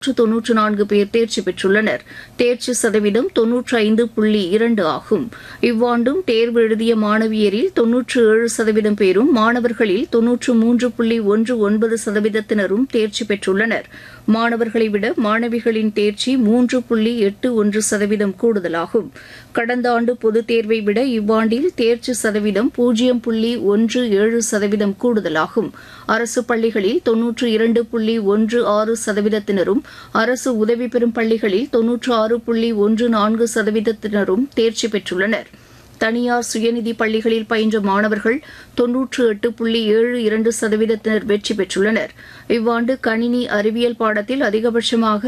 94 பேர் தேர்ச்சி பெற்றுள்ளனர். தேர்ச்சி சதவீதம் 95.2 ஆகும். இவ்வாண்டும் தேர்வு எழுதிய மாணவியரில் 97% பேரும் மாணவர்களில் 93.19% தேர்ச்சி பெற்றுள்ளனர். மாணவர்களை விட மாணவிகளின் தேர்ச்சி 3.81% கூடுதலாகும். கடந்த ஆண்டு பொதுத் தேர்வை விட இவ்வாண்டில் தேர்ச்சி சதவீதம் 0.17% கூடுதலாகும். அரசு பள்ளிகளில் 92.16%, அரசு உதவி பெறும் பள்ளிகளில் 96.14% தேர்ச்சி பெற்றுள்ளனர். தனியார் சுயநிதி பள்ளிகளில் பயின்ற மாணவர்கள் 98.72% வெற்றி பெற்றுள்ளனர். இவ்வாண்டு கணினி அறிவியல் பாடத்தில் அதிகபட்சமாக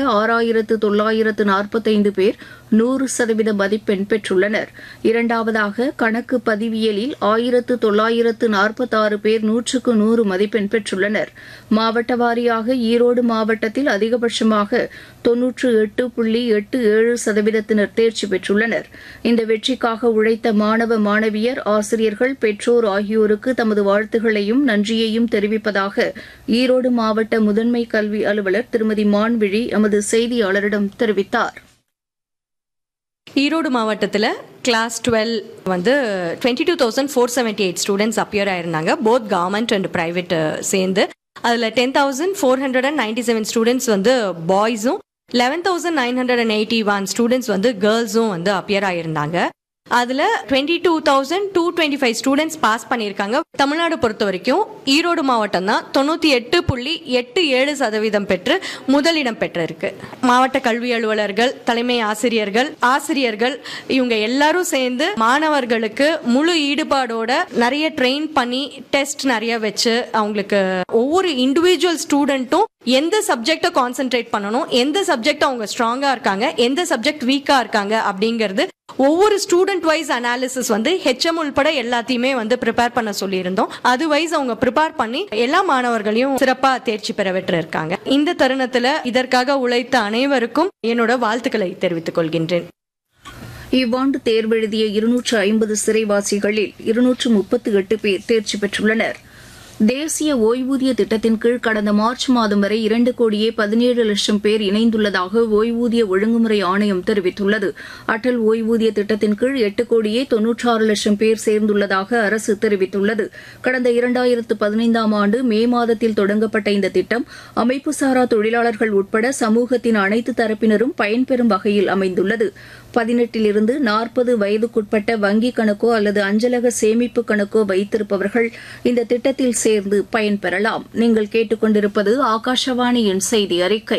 6945 பேர் 100% மதிப்பெண் பெற்றுள்ளனர். இரண்டாவதாக கணக்கு பதிவியலில் 1946 பேர் 100க்கு 100 மதிப்பெண் பெற்றுள்ளனர். மாவட்ட வாரியாக ஈரோடு மாவட்டத்தில் அதிகபட்சமாக 98.87% தேர்ச்சி பெற்றுள்ளனர். இந்த வெற்றிக்காக உழைத்த மாணவ மாணவியர், ஆசிரியர்கள், பெற்றோர் ஆகியோருக்கு தமது வாழ்த்துகளையும் நன்றியையும் தெரிவிப்பதாக ஈரோடு மாவட்ட முதன்மை கல்வி அலுவலர் திருமதி மான்விழி எமது செய்தியாளரிடம் தெரிவித்தார். ஈரோடு மாவட்டத்தில் கிளாஸ் 12 வந்து 22,478 students appear ஆயிருந்தாங்க. Both government and private சேர்ந்து. அதில் 10,497 ஸ்டூடெண்ட்ஸ் வந்து பாய்ஸும் 11,981 ஸ்டூடெண்ட்ஸ் வந்து கேர்ள்ஸும் வந்து அப்பியர் ஆயிருந்தாங்க. அதில் 22,225 ஸ்டூடெண்ட்ஸ் பாஸ் பண்ணியிருக்காங்க. தமிழ்நாடு பொறுத்த வரைக்கும் ஈரோடு மாவட்டம் தான் 98.87% பெற்று முதலிடம் பெற்றிருக்கு. மாவட்ட கல்வி அலுவலர்கள், தலைமை ஆசிரியர்கள் இவங்க எல்லாரும் சேர்ந்து மாணவர்களுக்கு முழு ஈடுபாடோட நிறைய ட்ரெயின் பண்ணி டெஸ்ட் நிறைய வச்சு அவங்களுக்கு ஒவ்வொரு இண்டிவிஜுவல் ஸ்டூடெண்ட்டும் எந்த சப்ஜெக்டை கான்சென்ட்ரேட் பண்ணணும், எந்த சப்ஜெக்ட் அவங்க ஸ்ட்ராங்கா இருக்காங்க, எந்த சப்ஜெக்ட் வீக்கா இருக்காங்க அப்படிங்கிறது ஒவ்வொரு ஸ்டூடெண்ட் வைஸ் அனாலிசிஸ் வந்து HM உள்பட எல்லாத்தையுமே வந்து ப்ரிப்பேர் பண்ண சொல்லியிருந்தோம். அது வைஸ் அவங்க ப்ரிப்பேர் பண்ணி எல்லா மாணவர்களையும் சிறப்பா தேர்ச்சி பெற பெற்றிருக்காங்க. இந்த தருணத்துல இதற்காக உழைத்த அனைவருக்கும் என்னோட வாழ்த்துக்களை தெரிவித்துக் கொள்கின்றேன். இவ்வாண்டு தேர்வெழுதிய 250 சிறைவாசிகளில் 238 பேர் தேர்ச்சி பெற்றுள்ளனர். தேசிய ஓய்வூதிய திட்டத்தின் கீழ் கடந்த மார்ச் மாதம் வரை 2,17,00,000 பேர் இணைந்துள்ளதாக ஓய்வூதிய ஒழுங்குமுறை ஆணையம் தெரிவித்துள்ளது. அடல் ஓய்வூதிய திட்டத்தின் கீழ் 8,96,00,000 பேர் சேர்ந்துள்ளதாக அரசு தெரிவித்துள்ளது. கடந்த 2015ஆம் ஆண்டு மே மாதத்தில் தொடங்கப்பட்ட இந்த திட்டம் அமைப்புசாரா தொழிலாளர்கள் உட்பட சமூகத்தின் அனைத்து தரப்பினரும் பயன்பெறும் வகையில் அமைந்துள்ளது. 18லிருந்து 40 வயதுக்குட்பட்ட வங்கிக் கணக்கோ அல்லது அஞ்சலக சேமிப்பு கணக்கோ வைத்திருப்பவர்கள் இந்த திட்டத்தில் சேர்ந்து பயன்பெறலாம். நீங்கள் கேட்டுக்கொண்டிருப்பது ஆகாஷவாணியின் செய்தி அறிக்கை.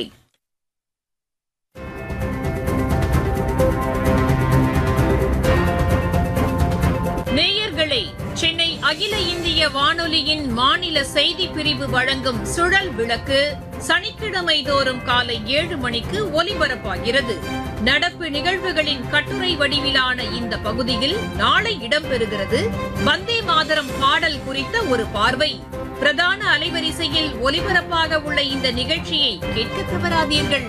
நேயர்களே, சென்னை அகில இந்திய வானொலியின் மாநில செய்தி பிரிவு வழங்கும் சுழல் விளக்கு சனிக்கிழமை தோறும் காலை 7 மணிக்கு ஒலிபரப்பாகிறது. நடப்பு நிகழ்வுகளின் கட்டுரை வடிவிலான இந்த பகுதியில் நாளை இடம்பெறுகிறது வந்தே மாதரம் பாடல் குறித்த ஒரு பார்வை. பிரதான அலைவரிசையில் ஒலிபரப்பாக உள்ள இந்த நிகழ்ச்சியை கேட்க தவறாதீர்கள்.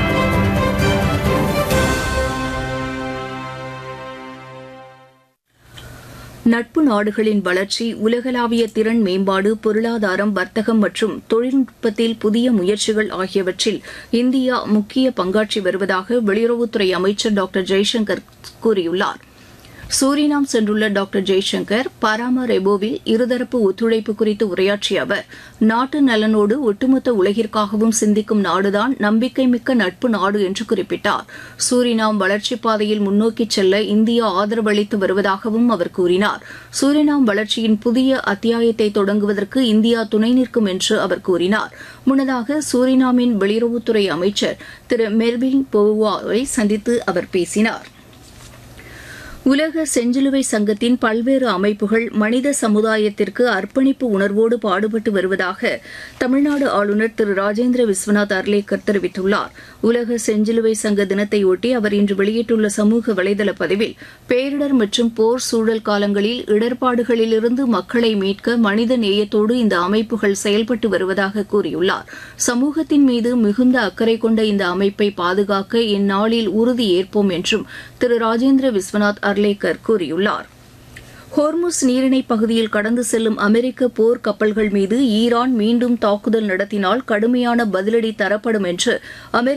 நட்பு நாடுகளின் வளர்ச்சி, உலகளாவிய திறன் மேம்பாடு, பொருளாதாரம், வர்த்தகம் மற்றும் தொழில்நுட்பத்தில் புதிய முயற்சிகள் ஆகியவற்றில் இந்தியா முக்கிய பங்காற்றி வருவதாக வெளியுறவுத்துறை அமைச்சர் டாக்டர் ஜெய்சங்கர் கூறியுள்ளார். சூரினாம் சென்றுள்ள டாக்டர் ஜெய்சங்கர் பராமரெபோவில் இருதரப்பு ஒத்துழைப்பு குறித்து உரையாற்றிய அவர், நாட்டு நலனோடு ஒட்டுமொத்த உலகிற்காகவும் சிந்திக்கும் நாடுதான் நம்பிக்கைமிக்க நட்பு நாடு என்று குறிப்பிட்டார். சூரினாம் வளர்ச்சிப் பாதையில் முன்னோக்கிச் செல்ல இந்தியா ஆதரவளித்து வருவதாகவும் அவர் கூறினார். சூரினாம் வளர்ச்சியின் புதிய அத்தியாயத்தை தொடங்குவதற்கு இந்தியா துணை நிற்கும் என்று அவர் கூறினார். முன்னதாக சூரினாமின் வெளியுறவுத்துறை அமைச்சர் திரு மெர்வின் போவாவை சந்தித்து அவர் பேசினார். உலக செஞ்சிலுவை சங்கத்தின் பல்வேறு அமைப்புகள் மனித சமுதாயத்திற்கு அர்ப்பணிப்பு உணர்வோடு பாடுபட்டு வருவதாக தமிழ்நாடு ஆளுநர் திரு ராஜேந்திர விஸ்வநாத் அர்லேக்கர் தெரிவித்துள்ளார். உலக செஞ்சிலுவை சங்க தினத்தையொட்டி அவர் இன்று வெளியிட்டுள்ள சமூக வலைதள பதிவில், பேரிடர் மற்றும் போர் சூழல் காலங்களில் இடர்பாடுகளிலிருந்து மக்களை மீட்க மனித நேயத்தோடு இந்த அமைப்புகள் செயல்பட்டு வருவதாக கூறியுள்ளார். சமூகத்தின் மீது மிகுந்த அக்கறை கொண்ட இந்த அமைப்பை பாதுகாக்க இந்நாளில் உறுதி ஏற்போம் என்றும் திரு ராஜேந்திர விஸ்வநாத் அர்லேக்கர் கூறியுள்ளார். ஹோர்முஸ் நீரிணை பகுதியில் கடந்து செல்லும் அமெரிக்க போர் கப்பல்கள் மீது ஈரான் மீண்டும் தாக்குதல் நடத்தினால் கடுமையான பதிலடி தரப்படும் என்று அமெரிக்க